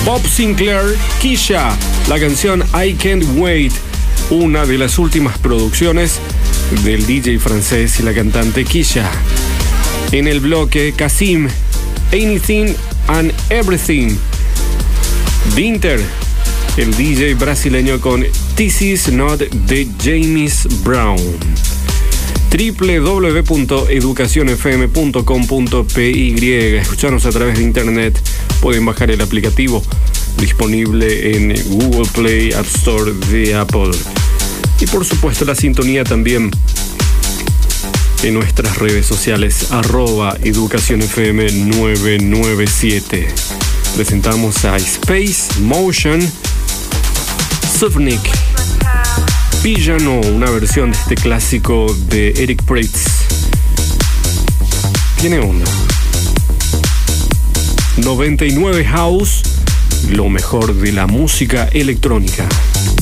Bob Sinclair, Kesha, la canción I Can't Wait, una de las últimas producciones del DJ francés y la cantante Kesha. En el bloque, Kasim, Anything and Everything. Winter, el DJ brasileño con This Is Not de James Brown. www.educacionfm.com.py. Escucharnos a través de internet. Pueden bajar el aplicativo disponible en Google Play, App Store de Apple. Y por supuesto la sintonía también en nuestras redes sociales, @educacionfm997. Presentamos a Space Motion, Suvnik, Piano, una versión de este clásico de Eric Prydz. Tiene onda. 99 House, lo mejor de la música electrónica.